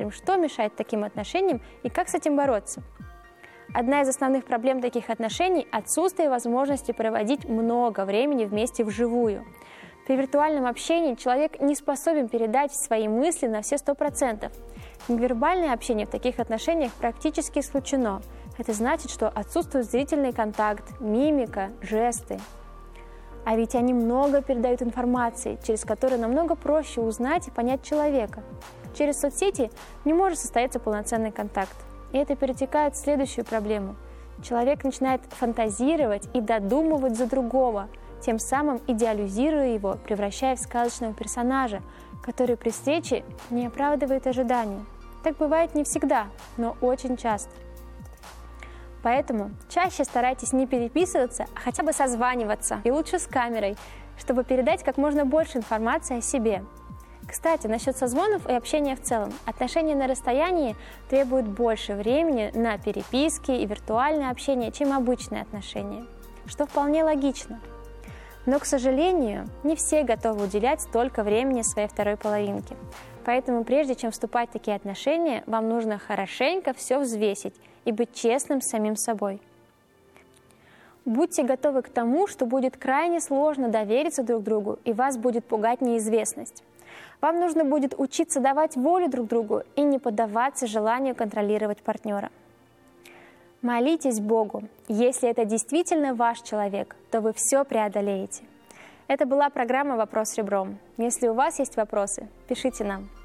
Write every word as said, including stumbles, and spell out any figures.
посмотрим, что мешает таким отношениям и как с этим бороться. Одна из основных проблем таких отношений – отсутствие возможности проводить много времени вместе вживую. При виртуальном общении человек не способен передать свои мысли на все сто процентов. Невербальное общение в таких отношениях практически исключено. Это значит, что отсутствует зрительный контакт, мимика, жесты. А ведь они много передают информации, через которую намного проще узнать и понять человека. Через соцсети не может состояться полноценный контакт. И это перетекает в следующую проблему. Человек начинает фантазировать и додумывать за другого, тем самым идеализируя его, превращая в сказочного персонажа, который при встрече не оправдывает ожиданий. Так бывает не всегда, но очень часто. Поэтому чаще старайтесь не переписываться, а хотя бы созваниваться, и лучше с камерой, чтобы передать как можно больше информации о себе. Кстати, насчет созвонов и общения в целом. Отношения на расстоянии требуют больше времени на переписки и виртуальное общение, чем обычные отношения, что вполне логично. Но, к сожалению, не все готовы уделять столько времени своей второй половинке. Поэтому прежде чем вступать в такие отношения, вам нужно хорошенько все взвесить и быть честным с самим собой. Будьте готовы к тому, что будет крайне сложно довериться друг другу, и вас будет пугать неизвестность. Вам нужно будет учиться давать волю друг другу и не поддаваться желанию контролировать партнера. Молитесь Богу. Если это действительно ваш человек, то вы все преодолеете. Это была программа «Вопрос ребром». Если у вас есть вопросы, пишите нам.